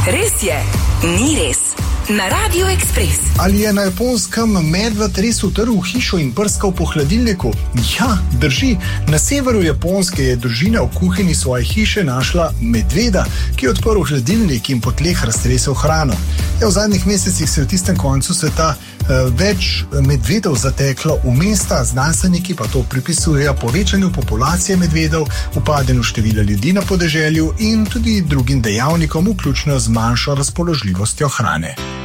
Res je, ni res. Na Radio Express. Ali je na Japonskem medved res utrl hišo in prskal po hladilniku? Ja, drži. Na severu Japonske je družina v kuhinji svoje hiše našla medveda, ki je odprl hladilnik in po tleh raztresel hrano. V zadnjih mesecih se je v tistem koncu sveta več medvedov zateklo v mesta, znanstveniki pa to pripisujejo povečanju populacije medvedov, upadanju števila ljudi na podeželju in tudi drugim dejavnikom, vključno z manjšo razpoložljivostjo hrane.